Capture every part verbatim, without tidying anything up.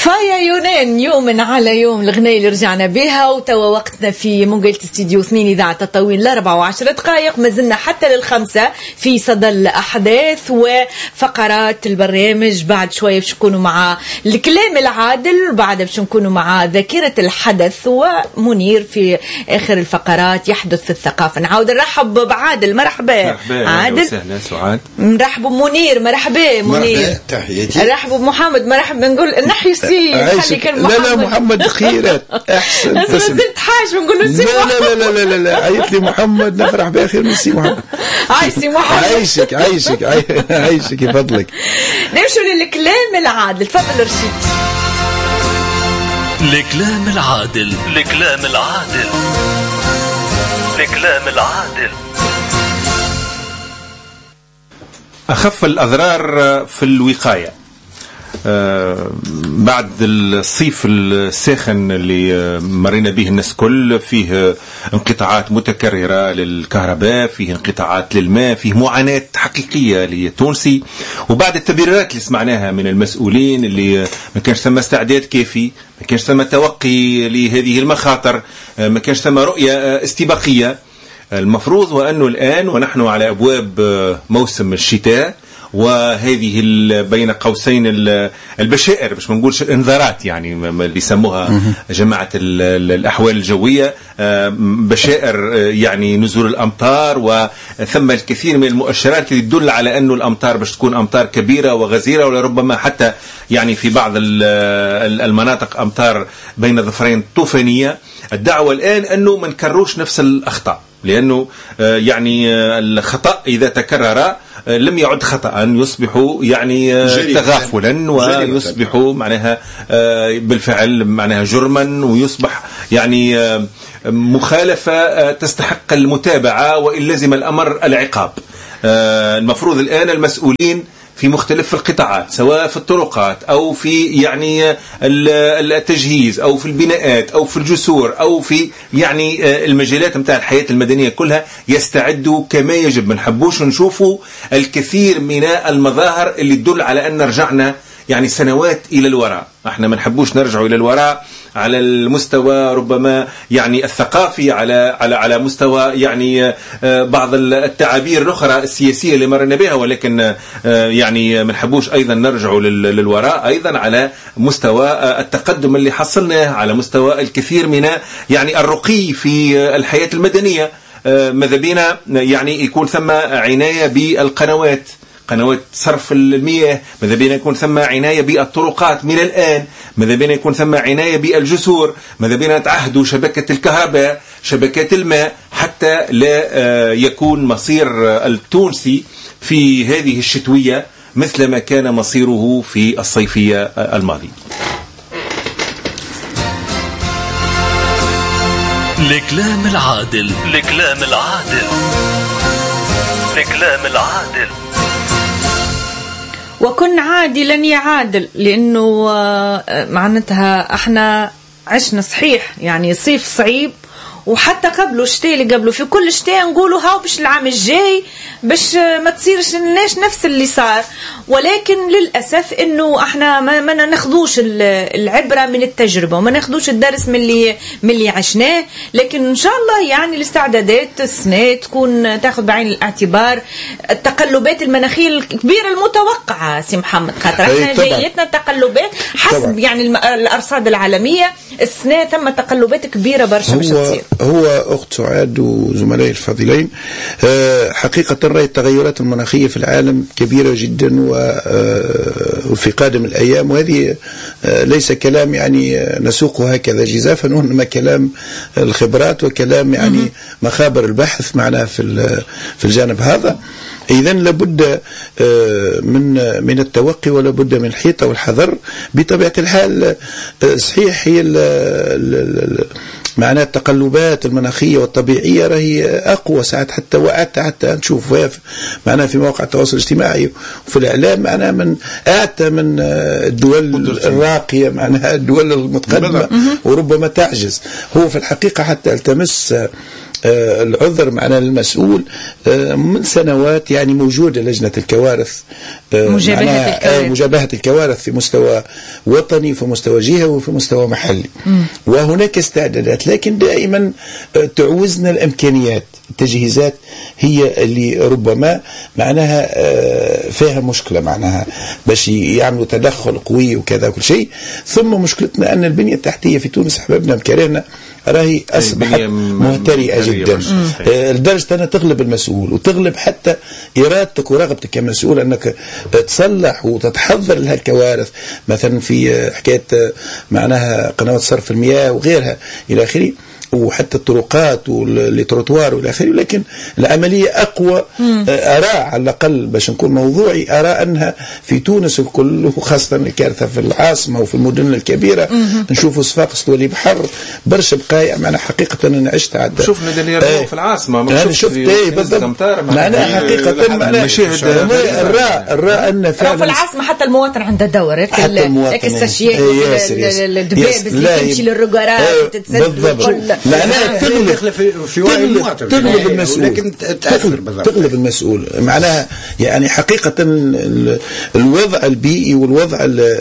فيا يونان يوم على يوم الغنية اللي رجعنا بها، وتوا وقتنا في منقلة استديو اثنين إذاعة تطاوين لأربعة وعشرة دقائق، ما زلنا حتى للخمسة في صدى الأحداث وفقرات البرنامج. بعد شوية باش نكونوا مع الكلام العادل، وبعد باش نكونوا مع ذاكرة الحدث ومنير في آخر الفقرات يحدث في الثقافة. نعاود نرحب بعادل. مرحبا. مرحبا عادل. وسهلا سعاد. نرحب بمنير. مرحبا منير. تحياتي. نرحب بمحمد. مرحبا. نقول نحيي سي لا لا محمد خيرات احسن. ما زلت حاج ونقول له سي لا لا لا لا لا لا عيط لي محمد نفرح باخر من سي محمد. عايش سي محمد. عايشك عايشك عايشك يفضلك. نمشوا للكلام العادل. تفضل رشيد. الكلام العادل. الكلام العادل. الكلام العادل. أخف الأضرار في الوقاية. آه بعد الصيف الساخن اللي مرينا به الناس كل، فيه انقطاعات متكررة للكهرباء، فيه انقطاعات للماء، فيه معاناة حقيقية للتونسي. وبعد التبريرات اللي سمعناها من المسؤولين اللي ما كانش ثم استعداد كافي، ما كانش ثم توقي لهذه المخاطر، ما كانش ثم رؤية استباقية. المفروض وأنه الآن ونحن على أبواب موسم الشتاء، وهذه بين قوسين البشائر، مش بنقولش الانذارات يعني اللي يسموها جماعة الأحوال الجوية، بشائر يعني نزول الأمطار، وثم الكثير من المؤشرات اللي تدل على أنه الأمطار باش تكون أمطار كبيرة وغزيرة، ولربما حتى يعني في بعض المناطق أمطار بين ظفرين طوفانية. الدعوة الآن أنه ما نكرروش نفس الأخطاء، لأنه يعني الخطأ إذا تكرر لم يعد خطأ، يصبح يعني تغافلا، ويصبح معناها بالفعل معناها جرما، ويصبح يعني مخالفة تستحق المتابعة، وإن لزم الأمر العقاب. المفروض الآن المسؤولين في مختلف القطاعات، سواء في الطرقات أو في يعني التجهيز أو في البناءات أو في الجسور أو في يعني المجالات متاع الحياة المدنية كلها، يستعدوا كما يجب. ما نحبوش نشوفوا الكثير من المظاهر اللي تدل على أن رجعنا يعني سنوات إلى الوراء. احنا ما نحبوش نرجعوا إلى الوراء على المستوى ربما يعني الثقافي، على على على مستوى يعني بعض التعابير الأخرى السياسية اللي مرنا بها، ولكن يعني ما نحبوش أيضا نرجعوا للوراء أيضا على مستوى التقدم اللي حصلناه، على مستوى الكثير من يعني الرقي في الحياة المدنية. ماذا بينا يعني يكون ثم عناية بالقنوات، قنوات صرف المياه، ماذا بينا يكون ثم عناية بالطرقات من الآن، ماذا بينا يكون ثم عناية بالجسور، ماذا بينا تعهدوا شبكة الكهرباء، شبكات الماء، حتى لا يكون مصير التونسي في هذه الشتوية مثل ما كان مصيره في الصيفية الماضية. الكلام العادل. الكلام العادل. الكلام العادل. وكن عادلا يا عادل، لأنه معناتها احنا عشنا صحيح يعني صيف صعيب، وحتى قبله الشتاء اللي قبله في كل شتاء نقولوا هاو باش العام الجاي باش ما تصيرش لناش نفس اللي صار. ولكن للأسف انه احنا ما, ما ناخذوش العبرة من التجربة، وما ناخذوش الدرس من اللي من اللي عشناه. لكن ان شاء الله يعني الاستعدادات السنة تكون تاخذ بعين الاعتبار التقلبات المناخية الكبيرة المتوقعة سي محمد، خاطر احنا جايتنا تقلبات حسب طبعا. يعني الأرصاد العالمية السنة ثم تقلبات كبيرة برشا باش تصير. هو أخت سعاد وزملائي الفاضلين، حقيقة رأي التغيرات المناخية في العالم كبيرة جدا وفي قادم الأيام، وهذه ليس كلام يعني نسوقه هكذا جزافا، وإنما كلام الخبرات وكلام يعني مخابر البحث معنا في في الجانب هذا. إذن لابد من من التوقي ولابد من الحيطة والحذر بطبيعة الحال. صحيح هي معناه التقلبات المناخية والطبيعية راهي أقوى ساعات، حتى وقعت حتى نشوف معناه في مواقع التواصل الاجتماعي وفي الإعلام معناه من أعتى من الدول الراقية، معناها الدول المتقدمة وربما تعجز. هو في الحقيقة حتى التمس العذر معنا للمسؤول. من سنوات يعني موجودة لجنة الكوارث، مجابهة الكوارث. مجابهة الكوارث في مستوى وطني، في مستوى جهوي، وفي مستوى محلي. م. وهناك استعدادات، لكن دائما تعوزنا الإمكانيات، التجهيزات هي اللي ربما معناها فيها مشكلة، معناها باش يعملوا تدخل قوي وكذا كل شيء. ثم مشكلتنا أن البنية التحتية في تونس حبابنا مكرهنا راهي أصبحت مهترئة جدا، لدرجة أنها تغلب المسؤول وتغلب حتى إرادتك ورغبتك كمسؤول أنك تصلح وتتحضر لها الكوارث، مثلا في حكاية معناها قنوات صرف المياه وغيرها إلى آخره، وحتى الطرقات والتروتوار والى اخره. لكن العمليه اقوى. ارى على الاقل باش نكون موضوعي، ارى انها في تونس الكل، وخاصه الكارثه في العاصمه وفي المدن الكبيره، نشوفوا صفاقس تولي بحر برشا بقايا. معنا حقيقه انا عشت عاد شفنا اللي آه في العاصمه، ما شفت ايه بالضبط. معناها حقيقه المشاهد الراء الراء ان فعلا في العاصمه حتى المواطن عنده دور، حتى المواطن الساشيات الدبابس اللي تمشي للرجارات وتتسد. معناها تغلب في وعي المواطن، تغلب المسؤول، لكن تأثر تغلب المسؤول. معناها يعني حقيقة الوضع البيئي والوضع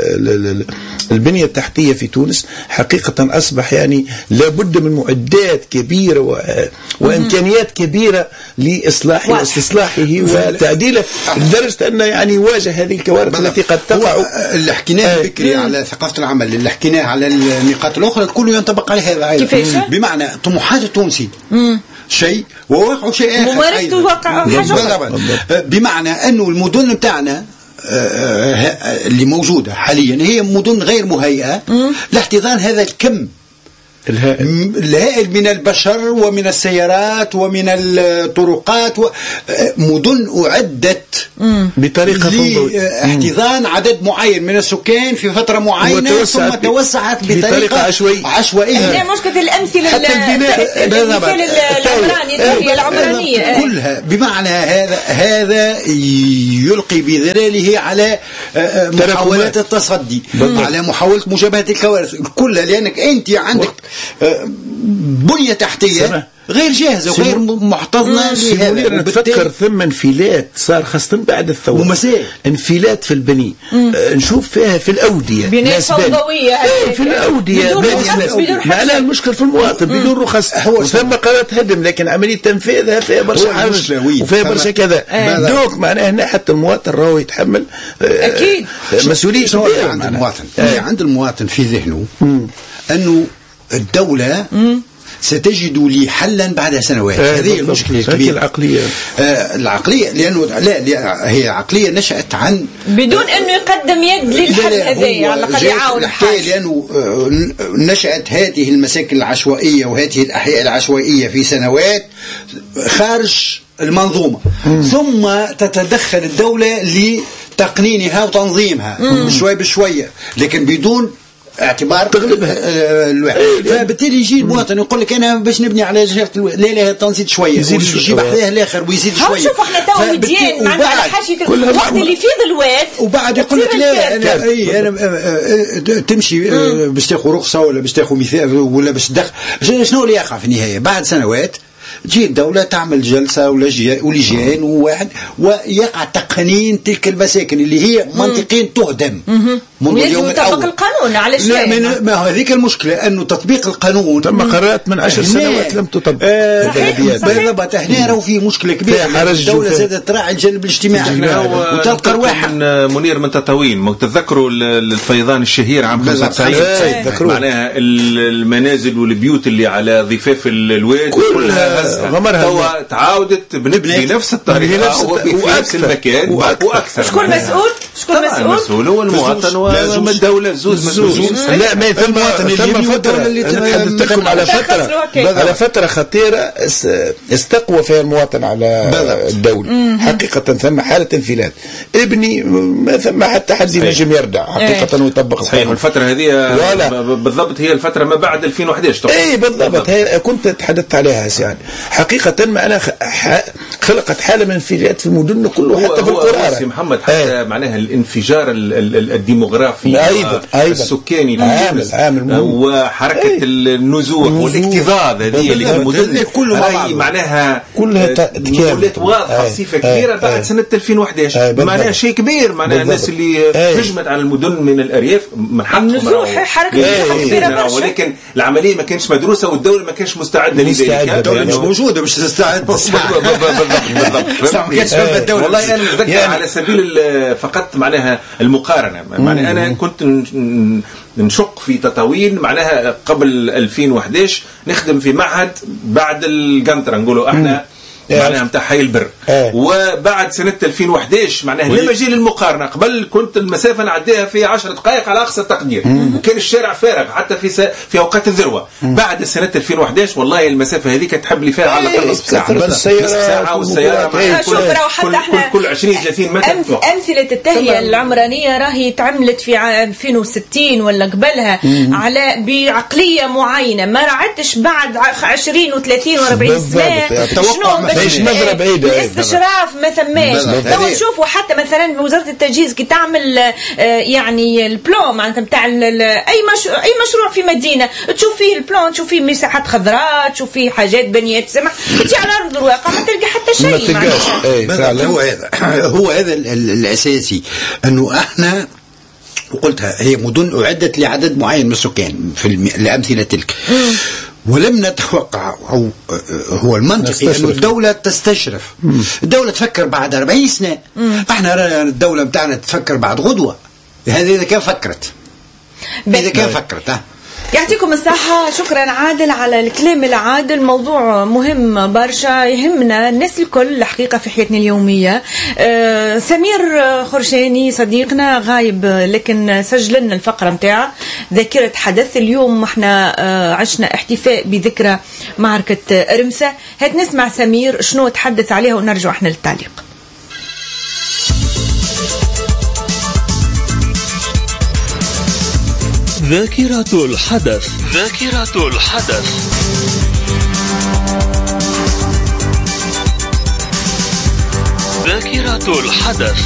البنية التحتية في تونس حقيقة أصبح يعني لابد من معدات كبيرة وإمكانيات كبيرة لإصلاحه واستصلاحه وتعديله، لدرجة أن يعني يواجه هذه الكوارث التي قد تقع. اللي حكيناه بكري على ثقافة العمل، اللي حكيناه على النقاط الأخرى، كله ينطبق على هذا. بمعنى طموحات التونسي شيء وواقعه شيء آخر، ممارسته واقع حاجة. بمعنى أنه المدن بتاعنا اللي موجودة حاليا هي مدن غير مهيئة لاحتضان هذا الكم الهائل من البشر ومن السيارات ومن الطرقات، مدن أعدت بطريقة لاحتضان عدد معين من السكان في فترة معينة، ثم توسعت بطريقة عشوائية. عشوائية مشكلة الأمثلة حتى البناء العمرانية العمرانية كلها. بمعنى هذا هذا يلقي بظلاله على محاولات التصدي، على محاولة مجابهة الكوارث كلها، لأنك أنت عندك بنية تحتية غير جاهزة وغير محتضنة لهذا. نتفكر ثم انفلات صار خاصة بعد الثورة، ومسائل انفلات في البني آه نشوف فيها في الأودية بناء فوضوية في الأودية. معناها المشكل في المواطن بدون رخص، ثم قرارات هدم، لكن عملية تنفيذها فيها برشا حرج وفيها برشا كذا. دوك معناها هنا حتى المواطن راهو يتحمل آه أكيد مسؤولية كبيرة عند المواطن. آه. عند المواطن في ذهنه أنه الدولة مم. ستجد لي حلا بعد سنوات. آه هذه المشكلة الكبيرة العقلية. آه العقلية لأنه لا هي عقلية نشأت عن بدون أنه يقدم يد للحل هذه على الأقل يعاون الحل، لأنه آه نشأت هذه المساكن العشوائية وهذه الأحياء العشوائية في سنوات خارج المنظومة، مم. ثم تتدخل الدولة لتقنينها وتنظيمها شوي بشوية، لكن بدون اعتبار تغلبها. فبالتالي يجي المواطن يقول لك انا باش نبني على جهه لا لا تنزيد شويه، يجيب عليها الاخر ويزيد شويه. شوف احنا تو مديان معنا على حاشيه الوقت اللي يفيض الواد، وبعد يقول لك لا انا اي انا تمشي باش تاخذ رخصه ولا باش تاخذ مثال ولا باش تدخل. شنو اللي يقع في النهايه؟ بعد سنوات تجي الدولة تعمل جلسة ولجان وواحد ويقع تقنين تلك المساكن اللي هي منطقيا تهدم منذ اليوم الأول. يطبق القانون على لا من ما هذيك المشكلة أنه تطبيق القانون تم قرارات من عشر سنوات لم تطبق. بالضبط. هنا راهو في مشكلة كبيرة. الدولة زادت تراعي الجانب الاجتماعي وتلقى رواحها. من منير من تطاوين تتذكروا الفيضان الشهير عام خمسة وتسعين معناها المنازل والبيوت اللي على ضفاف الواد كلها غمرها تعاودت بنبني بنفس الطريقة وبنفس المكان وأكثر. شكون مسؤول؟ شكون مسؤول؟ مسؤول هو المواطن والدولة زوز مسؤولين. لا ما ثم ثم فترة نتحدث على فترة على فترة خطيرة استقوى فيها المواطن على الدولة حقيقة. ثم حالة انفلات ابني ما ثم حتى حد ينجم يردع حقيقة ويطبق صحيح. الفترة هذه بالضبط هي الفترة ما بعد ألفين وأحد عشر. اي بالضبط هي كنت تحدثت عليها يعني حقيقة معناها خلقت حالة من انفلات في المدن كله حتى في القرى. محمد حتى معناها الانفجار الديموغرافي أيضا السكاني عامل عامل وحركة النزوح والاكتظاظ هذه اللي في المدن راهي معناها كلها ولات واضحة بصفة كبيرة بعد سنة ألفين وأحد عشر. معناها شيء كبير، معناها الناس اللي هجمت على المدن من الأرياف من حقهم النزوح حركة كبيرة برشا، ولكن العملية ما كانش مدروسة والدولة ما كانش مستعدة لذلك. الدولة مش موجودة مش تستعد والله أنا نتذكر على سبيل فقط معناها المقارنة، معناها أنا كنت نشق في تطاوين معناها قبل ألفين وأحد عشر نخدم في معهد بعد القنطرة نقولوا احنا معناها متاع حي البر، وبعد سنة ألفين وأحد عشر معناها لما جي للمقارنة قبل كنت المسافة نعديها في عشر دقائق على أقصى تقدير، وكان الشارع فارغ حتى في س... في أوقات الذروة. بعد سنة ألفين وأحد عشر والله المسافة هذيك تحب لي فيها على الأقل نصف ساعة نصف ساعة، والسيارة كل, كل, كل عشرين ثلاثين متر. أمثلة التهيئة العمرانية راهي تعملت في ألفين وستين ولا قبلها على بعقلية معينة، ما رعدتش بعد عشرين وثلاثين وأربعين سنة شنو ليش نظرة بعيدة الاستشراف ما ثماش. لو نشوفوا حتى مثلا وزارة التجهيز كي تعمل يعني البلان معناتها نتاع اي مشروع اي مشروع في مدينة تشوف فيه البلان، تشوف فيه مساحات خضراء، تشوف فيه حاجات بنيات سمح، تجي على ارض الواقع ما تلقى حتى شيء. ما تلقاش. اي فعلا هو هذا هو هذا الاساسي، انه احنا وقلتها هي مدن اعدت لعدد معين من السكان في الامثلة تلك، ولم نتوقع أو هو المنطقي أن الدولة تستشرف. الدولة تفكر بعد أربعين سنة، احنا الدولة بتاعنا تفكر بعد غدوة. هذه إذا كان فكرت إذا كان فكرت ها. يعطيكم الصحة. شكرا عادل على الكلام العادل، موضوع مهم برشا يهمنا الناس الكل الحقيقة في حياتنا اليومية. آه سمير خرشاني صديقنا غايب لكن سجل لنا الفقرة متاعه ذاكرة حدث اليوم. احنا آه عشنا احتفاء بذكرى معركة رمسة. هات نسمع سمير شنو تحدث عليها ونرجع احنا للتعليق. ذاكرة الحدث. ذاكرة الحدث. ذاكرة الحدث.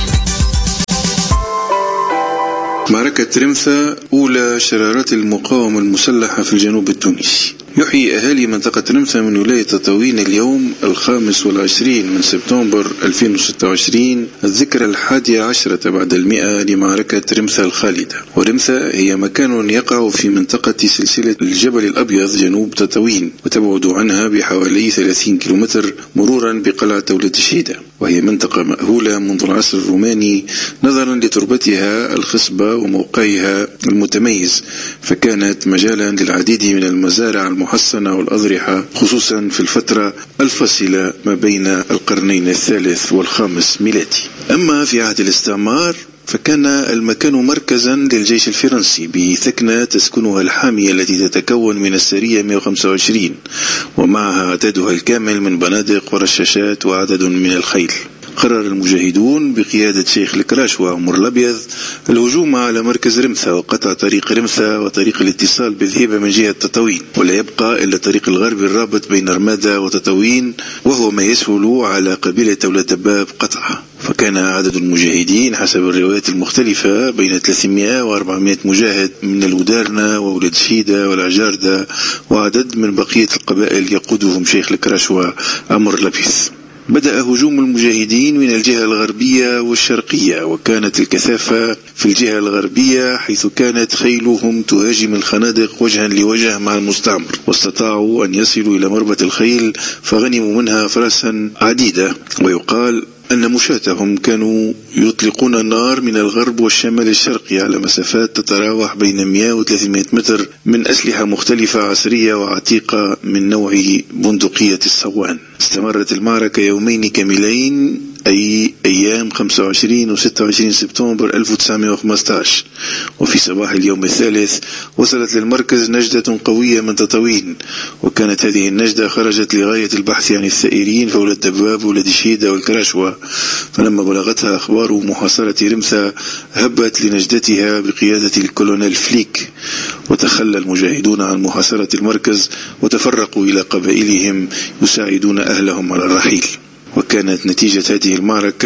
معركة رمسة أولى شرارات المقاومة المسلحة في الجنوب التونسي. يحيي أهالي منطقة رمسة من ولاية تطاوين اليوم الخامس والعشرين من سبتمبر ألفين وستة وعشرين الذكرى الحادية عشرة بعد المئة لمعركة رمسة الخالدة. ورمسة هي مكان يقع في منطقة سلسلة الجبل الأبيض جنوب تطاوين، وتبعد عنها بحوالي ثلاثين كيلومتر مرورا بقلعة دولة الشيدة، وهي منطقة مأهولة منذ العصر الروماني نظرا لتربتها الخصبة وموقعها المتميز، فكانت مجالا للعديد من المزارع المحصنة والأضرحة خصوصا في الفترة الفاصلة ما بين القرنين الثالث والخامس ميلادي. أما في عهد الاستعمار فكان المكان مركزا للجيش الفرنسي بثكنة تسكنها الحامية التي تتكون من السرية مئة وخمسة وعشرين ومعها عددها الكامل من بنادق ورشاشات وعدد من الخيل. قرر المجاهدون بقيادة شيخ الكراشوة عمر الأبيض الهجوم على مركز رمسة وقطع طريق رمسة وطريق الاتصال بالهيبة من جهة تطاوين، ولا يبقى إلا طريق الغربي الرابط بين رمادة وتطاوين، وهو ما يسهل على قبيلة أولاد دباب قطعه. فكان عدد المجاهدين حسب الروايات المختلفة بين ثلاثمئة وأربعمئة مجاهد من الودارنة وولاد شيدة والعجاردة، وعدد من بقية القبائل يقودهم شيخ الكراشوة عمر الأبيض. بدأ هجوم المجاهدين من الجهة الغربية والشرقية، وكانت الكثافة في الجهة الغربية حيث كانت خيلهم تهاجم الخنادق وجها لوجه مع المستعمر، واستطاعوا أن يصلوا إلى مربط الخيل فغنموا منها فرسا عديدة. ويقال أن مشاتهم كانوا يطلقون النار من الغرب والشمال الشرقي على مسافات تتراوح بين مئة وثلاثمئة متر من أسلحة مختلفة عصرية وعتيقة من نوع بندقية الصوان. استمرت المعركة يومين كاملين، أي أيام خمسة وعشرين و ستة وعشرين سبتمبر ألف وتسعمئة وخمسة عشر. وفي صباح اليوم الثالث وصلت للمركز نجدة قوية من تطاوين، وكانت هذه النجدة خرجت لغاية البحث عن الثائرين فولاد الدباب ولاد الشيدة والكراشوة. فلما بلغتها أخبار محاصرة رمسة هبت لنجدتها بقيادة الكولونيل فليك، وتخلى المجاهدون عن محاصرة المركز وتفرقوا إلى قبائلهم يساعدون أهلهم على الرحيل. وكانت نتيجة هذه المعركة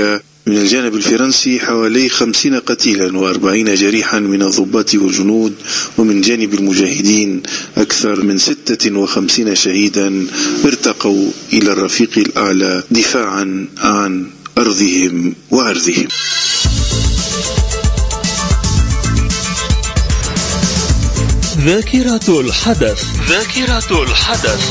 من الجانب الفرنسي حوالي خمسين قتيلا وأربعين جريحا من الضباط والجنود، ومن جانب المجاهدين أكثر من ستة وخمسين شهيدا ارتقوا إلى الرفيق الأعلى دفاعا عن أرضهم وعرضهم. ذاكرة الحدث. ذاكرة الحدث.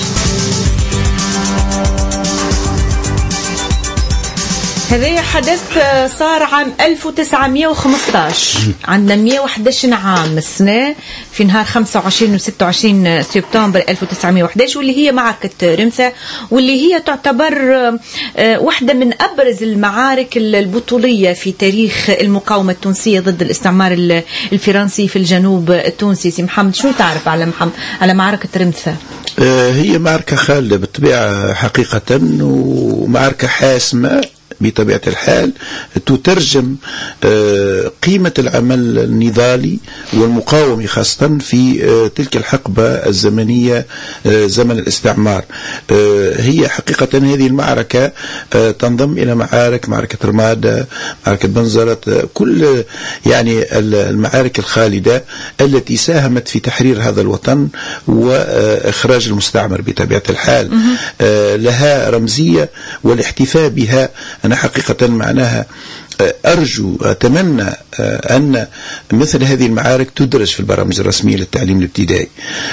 هذا حدث صار عام ألف وتسعمائة وخمسة عشر، عندنا مئة وأحد عشر عام السنة في نهار خمسة وعشرين و ستة وعشرين سبتمبر ألف وتسعمائة وأحد عشر، واللي هي معركة رمثة، واللي هي تعتبر واحدة من أبرز المعارك البطولية في تاريخ المقاومة التونسية ضد الاستعمار الفرنسي في الجنوب التونسي. سي محمد، شو تعرف على محمد على معركة رمثة؟ هي معركة خالدة بالطبيعة حقيقة، ومعركة حاسمة بطبيعة الحال، تترجم قيمة العمل النضالي والمقاومي خاصة في تلك الحقبة الزمنية زمن الاستعمار. هي حقيقة هذه المعركة تنضم إلى معارك معركة رمادة، معركة بنزرت، كل يعني المعارك الخالدة التي ساهمت في تحرير هذا الوطن وإخراج المستعمر بطبيعة الحال. لها رمزية، والاحتفاء بها أنا حقيقة معناها أرجو أتمنى أن مثل هذه المعارك تدرج في البرامج الرسمية للتعليم الابتدائي.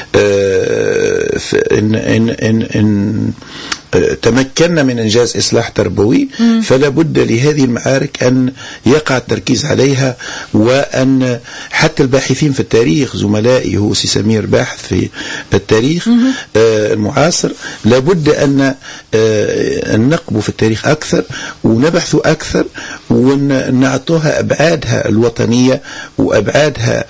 إن, إن, إن, إن تمكنا من إنجاز إصلاح تربوي، فلا بد لهذه المعارك أن يقع التركيز عليها، وأن حتى الباحثين في التاريخ، زملائي هو سي سمير باحث في التاريخ المعاصر، لا بد أن نقبوا في التاريخ أكثر ونبحثوا أكثر ونعطوها أبعادها الوطنية وأبعادها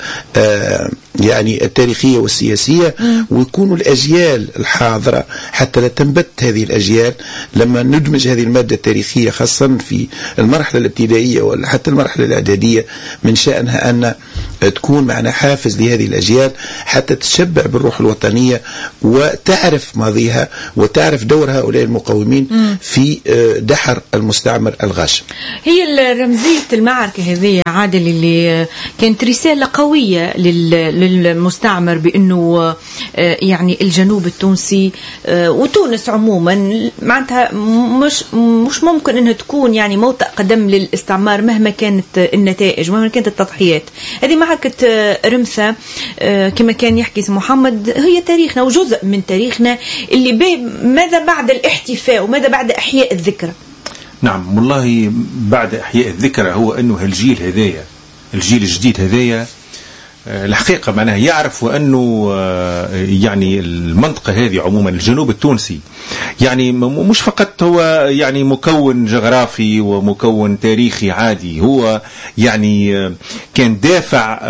يعني التاريخية والسياسية، ويكونوا الأجيال الحاضرة حتى لا تنبت هذه الأجيال لما ندمج هذه المادة التاريخية خاصة في المرحلة الابتدائية ولا حتى المرحلة الإعدادية، من شأنها أن تكون معنا حافز لهذه الأجيال حتى تتشبع بالروح الوطنية وتعرف ماضيها وتعرف دور هؤلاء المقاومين في دحر المستعمر الغاشم. هي رمزية المعركة هذه عادل اللي كانت رسالة قوية للمستعمر بأنه يعني الجنوب التونسي وتونس عموما معناتها مش مش ممكن أنها تكون يعني موطئ قدم للاستعمار مهما كانت النتائج مهما كانت التضحيات. هذه معركة رمثة كما كان يحكي محمد هي تاريخنا وجزء من تاريخنا اللي ماذا بعد الاحتفاء وماذا بعد إحياء الذكرى. نعم والله بعد إحياء الذكرى هو أنه الجيل هذايا الجيل الجديد هذايا الحقيقة معناها يعرف وأنه يعني المنطقة هذه عموما الجنوب التونسي يعني مش فقط هو يعني مكون جغرافي ومكون تاريخي عادي، هو يعني كان دافع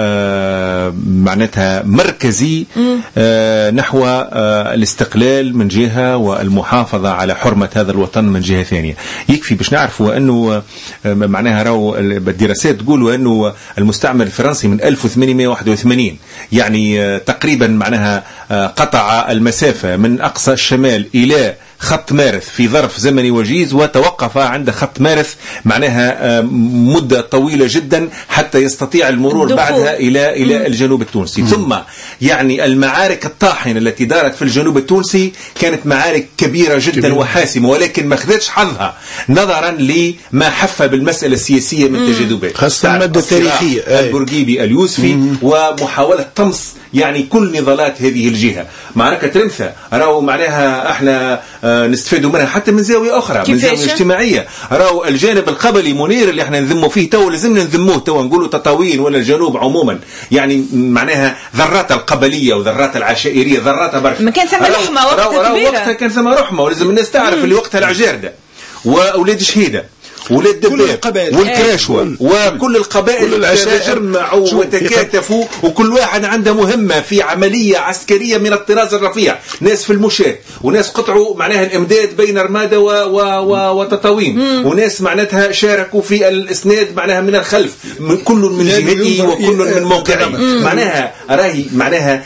معناتها مركزي نحو الاستقلال من جهة والمحافظة على حرمة هذا الوطن من جهة ثانية. يكفي باش نعرف وأنه معناها راو الدراسات تقول وأنه المستعمر الفرنسي من ألف وثمانمائة وواحد وثمانين يعني تقريبا معناها قطع المسافة من أقصى الشمال إلى خط مارث في ظرف زمني وجيز، وتوقف عند خط مارث معناها مدة طويلة جدا حتى يستطيع المرور دخول. بعدها إلى إلى الجنوب التونسي. مم. ثم يعني المعارك الطاحنة التي دارت في الجنوب التونسي كانت معارك كبيرة جدا كبير. وحاسمة، ولكن ما خذتش حظها نظرا لما حف بالمسألة السياسية من تجاذبات خاصة المادة التاريخية البورقيبي اليوسفي مم. ومحاولة طمس يعني كل نضالات هذه الجهة. معركة رمثة راهو معناها احنا نستفيدوا منها حتى من زاوية أخرى، من زاوية اجتماعية. راهو الجانب القبلي منير اللي احنا نذموا فيه تو لازمنا نذموه تو، نقولوا تطاوين ولا الجنوب عموما يعني معناها ذرات القبلية وذرات العشائرية ذراتها برشا. ما كان ثم رحمة وقتها كبيرة، وقتها كان ثم رحمة، ولازم الناس تعرف اللي وقتها العجاردة وأولاد شهيدة ولاد دباب والكراشوة وكل القبائل تجمعوا وتكاتفوا، وكل واحد عنده مهمة في عملية عسكرية من الطراز الرفيع. ناس في المشاة، وناس قطعوا معناها الإمداد بين رمادة و و و وتطاوين، وناس معناتها شاركوا في الإسناد معناها من الخلف، من كل من جهته وكل من موقعه. معناها راهي معناها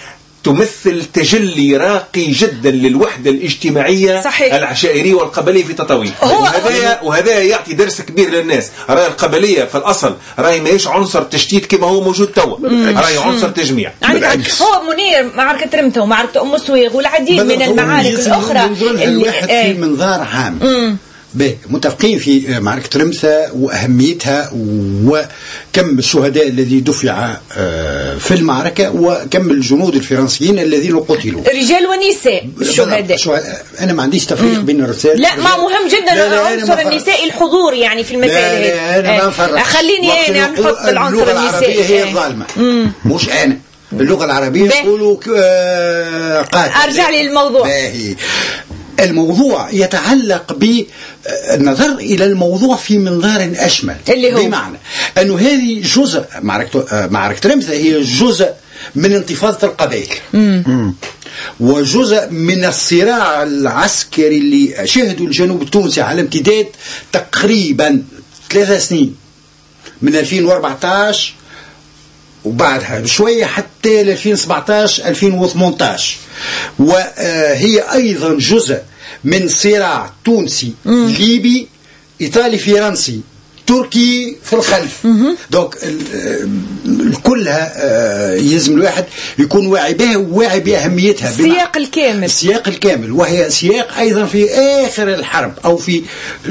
تمثل تجلي راقي جدا للوحدة الاجتماعية صحيح. العشائرية والقبلية في تطاوين، وهذا وهذا يعطي درس كبير للناس. راهي القبلية في الأصل راهي ماهيش عنصر تشتيت كما هو موجود توا، راهي عنصر تجميع. هو منير معركة ترمتة ومعركة أم سويغ والعديد من المعارك الأخرى الواحد في منظار عام. مم. باهي متفقين في معركة ترمسة وأهميتها وكم الشهداء الذي دفع في المعركة وكم الجنود الفرنسيين الذين قتلوا، رجال ونساء الشهداء. أنا ما عنديش تفريق بين الرجال، لا ما مهم جدا عنصر النساء الحضور يعني في المسائل هذه. خليني أنا نحط العنصر النسائي. هي الظالمة مش أنا. باللغة العربية يقولوا قاتل. أرجع لي الموضوع. باهي. الموضوع يتعلق بالنظر إلى الموضوع في منظار أشمل، اللي هو بمعنى أنه هذه جزء معركة معركة ترمسة هي جزء من انتفاضة القبائل، وجزء من الصراع العسكري اللي شهدوا الجنوب التونسي على امتداد تقريبا ثلاثة سنين من ألفين وأربعة عشر وبعدها بشوية حتى ألفين وسبعة عشر ألفين وثمانية عشر، وهي أيضا جزء من صراع تونسي ليبي إيطالي فرنسي تركي في الخلف. دونك كلها يلزم الواحد يكون واعي بها وواعي بأهميتها، السياق الكامل السياق الكامل وهي سياق أيضا في آخر الحرب أو في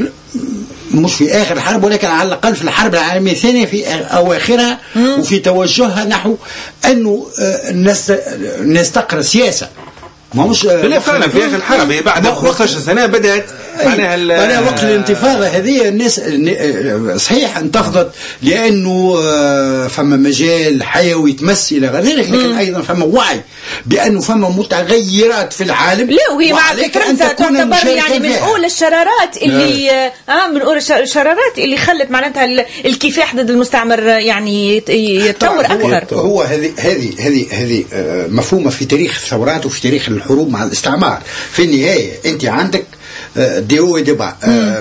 مش في آخر الحرب ولكن على الأقل في الحرب العالمية الثانية في أواخرها وفي توجهها نحو أنه نستقر سياسة. ما مش لا فعلا في آخر الحرب هي بعد خمسة عشر سنة بدأت معناها أنا وقت الانتفاضة هذه الناس صحيح انتفضت لأنه فما مجال حيوي تمس إلى غير ذلك، لكن أيضا فما وعي بأنه فما متغيرات في العالم. لا وهي مع ترمسة تعتبر يعني من أولى الشرارات اللي آه من أولى الشرارات اللي خلت معناتها الكفاح ضد المستعمر يعني يتطور أكثر. هو هذه هذه هذه هذه مفهومة في تاريخ الثورات وفي تاريخ الحروب مع الاستعمار. في النهاية أنت عندك دي هو دبا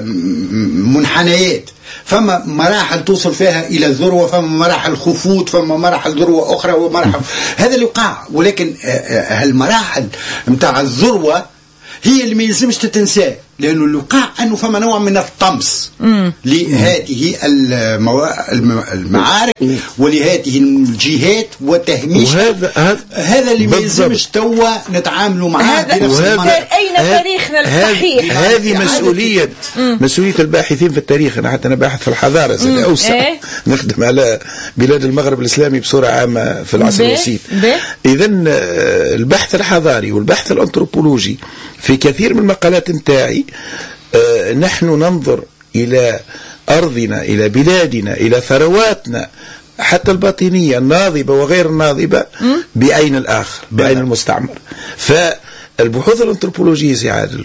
منحنيات، فما مراحل توصل فيها إلى الذروة، فما مراحل خفوت، فما مراحل ذروة أخرى ومراحل هذا اللي وقع. ولكن هالمراحل متاع الذروة هي اللي ما يلزمش تتنساه، لأنه اللي وقع أنه فما نوع من الطمس لهذه المعارك ولهذه الجهات وتهميشها. وهذا هذا اللي ما يلزمش توا نتعاملوا معاه بنفس المنطق. أين تاريخنا الصحيح؟ هذه مسؤولية مسؤولية الباحثين في التاريخ. أنا حتى أنا باحث في الحضارة زي أوسع إيه؟ نخدم على بلاد المغرب الإسلامي بصورة عامة في العصر الوسيط. إذن البحث الحضاري والبحث الأنثروبولوجي في كثير من المقالات متاعي آه نحن ننظر إلى أرضنا، إلى بلادنا، إلى ثرواتنا حتى الباطنية الناضبة وغير الناضبة بعين الآخر، بعين المستعمر. فالبحوث الأنثروبولوجية سي عادل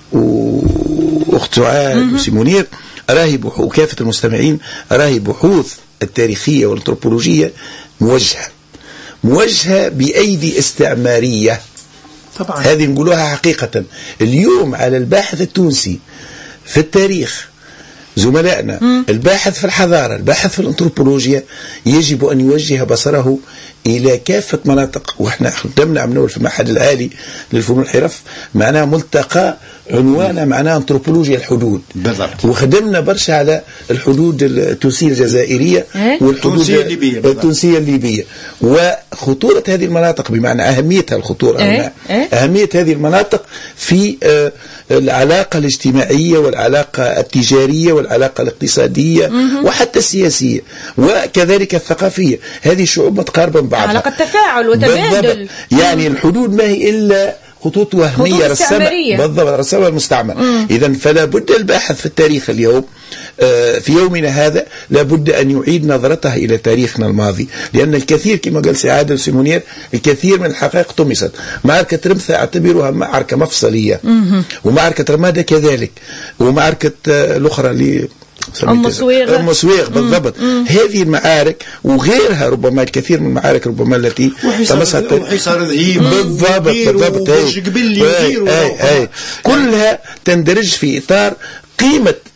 وأخت سعاد وسيمونير أراهي بحوث وكافة المستمعين أراهي بحوث التاريخية والأنثروبولوجية موجهة موجهة بأيدي استعمارية طبعا. هذه نقولها حقيقة. اليوم على الباحث التونسي في التاريخ زملائنا م. الباحث في الحضارة الباحث في الأنثروبولوجيا يجب أن يوجه بصره إلى كافة مناطق. وإحنا خدمنا عملول في المعهد العالي للفنون الحرف معناه ملتقى عنوانه معناه أنثروبولوجيا الحدود بالضبط. وخدمنا برشا على الحدود التونسية الجزائرية والحدود التونسية الليبية وخطورة هذه المناطق بمعنى أهميتها الخطورة إيه؟ إيه؟ أهمية هذه المناطق في العلاقة الاجتماعية والعلاقة التجارية والعلاقة الاقتصادية مم. وحتى السياسية وكذلك الثقافية. هذه الشعوب متقاربة من بعضها علاقة تفاعل وتبادل. يعني الحدود ما هي إلا خطوط وهمية رسمها بالضبط رسمها المستعمر. إذن فلا بد الباحث في التاريخ اليوم في يومنا هذا لا بد أن يعيد نظرته إلى تاريخنا الماضي، لأن الكثير كما قال سي عادل سيمونير الكثير من الحقائق طمست. معركة رمثة أعتبرها معركة مفصلية ومعركة رمادة كذلك ومعركة الأخرى اللي أم سويغ أم سويغ بالضبط. هذه المعارك وغيرها ربما الكثير من المعارك ربما التي تمست وحصار ذهيب بالضبط بالضبط كلها تندرج في إطار قيمة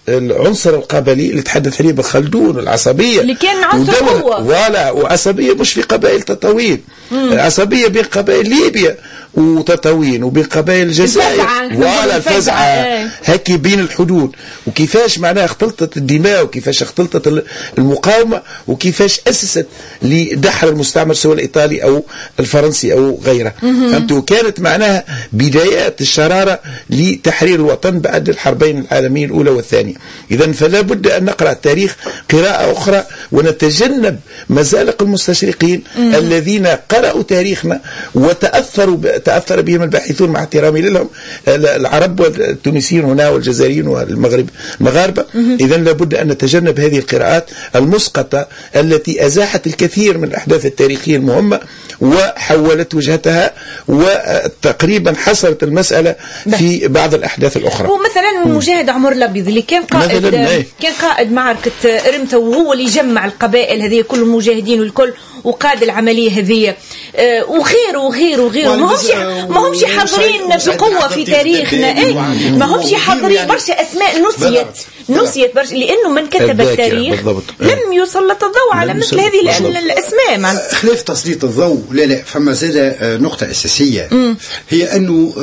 العنصر القبلي اللي تحدث عليه ابن خلدون، العصبية اللي كان عنصر قوة، ولا وعصبية مش في قبائل تطاوين، العصبية بين قبائل ليبيا وتطاوين وبين قبائل الجزائر ولا الفزعة هكي بين الحدود، وكيفاش معناها اختلطت الدماء وكيفاش اختلطت المقاومة وكيفاش أسست لدحر المستعمر سواء الإيطالي أو الفرنسي أو غيره. فهمتوا؟ كانت معناها بدايات الشرارة لتحرير الوطن بعد الحربين العالميين الأولى والثانية. إذن فلا بد أن نقرأ التاريخ قراءة أخرى ونتجنب مزالق المستشرقين الذين قرأوا تاريخنا وتأثروا تأثر بهم الباحثون مع احترامي لهم العرب والتونسيين هنا والجزائريين والمغرب المغاربة. إذن لابد أن نتجنب هذه القراءات المسقطة التي أزاحت الكثير من الأحداث التاريخية المهمة وحولت وجهتها وتقريبا حصرت المسألة في بعض الأحداث الأخرى. ومثلا المجاهد عمر الأبيض اللي كان قائد كان قائد معركة رمتة وهو اللي جمع القبائل هذه كل المجاهدين والكل وقاد العملية هذه وغيره وغيره وغيره ما همش ما همش حاضرين بقوة في تاريخنا. اي ما همش حاضرين، برشا أسماء نسيت نسيت برشا لأنه من كتب التاريخ لم يسلط الضوء على مثل هذه الأسماء. مع خلاف تسليط الضوء لا لا فما زاد نقطة أساسية هي أنه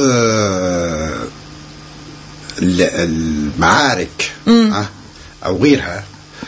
المعارك أو غيرها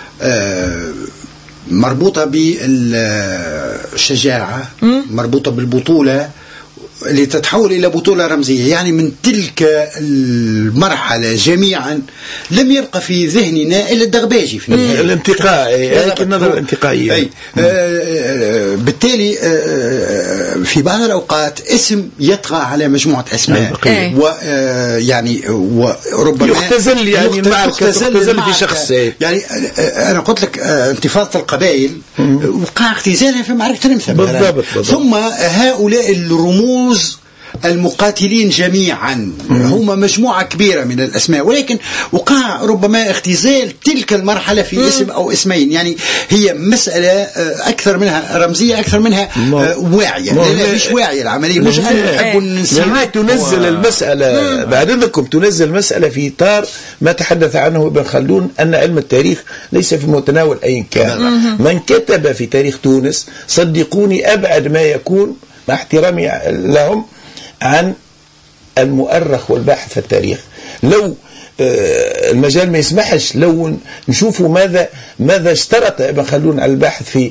مربوطة بالشجاعة، مربوطة بالبطولة اللي تتحول إلى بطولة رمزية. يعني من تلك المرحلة جميعا لم يبقى في ذهننا إلا الدغباجي في النهاية، الانتقاء، هيك النظر الانتقائية. أي. آه بالتالي آه في بعض الأوقات اسم يطغى على مجموعة أسماء ويعني وربما يختزل يعني المعركة يختزل في شخص. يعني أنا قلت لك انتفاضة القبائل وقع اختزالها في معركة رمثة بالضبط. ثم هؤلاء الرموز المقاتلين جميعا هم مجموعة كبيرة من الأسماء، ولكن وقع ربما اختزال تلك المرحلة في اسم أو اسمين. يعني هي مسألة أكثر منها رمزية أكثر منها واعية. لا لا مش واعية العملية، مش أنا أحب نسمع تنزل المسألة بعد ذلكم تنزل المسألة في إطار ما تحدث عنه ابن خلدون أن علم التاريخ ليس في متناول أي كان. من كتب في تاريخ تونس صدقوني أبعد ما يكون مع احترامي لهم عن المؤرخ والباحث في التاريخ. لو المجال ما يسمحش لو نشوفوا ماذا ماذا اشترط ابن خلدون على الباحث في